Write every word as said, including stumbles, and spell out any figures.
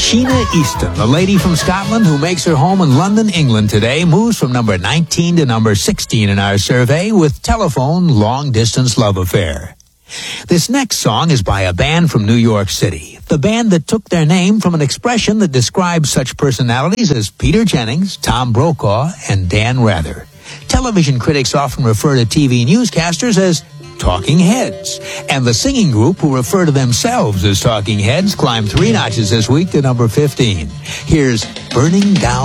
Sheena Easton, the lady from Scotland who makes her home in London, England today, moves from number nineteen to number sixteen in our survey with Telephone Long Distance Love Affair. This next song is by a band from New York City, the band that took their name from an expression that describes such personalities as Peter Jennings, Tom Brokaw, and Dan Rather. Television critics often refer to T V newscasters as Talking Heads, and the singing group, who refer to themselves as Talking Heads, climbed three notches this week to number fifteen. Here's Burning Down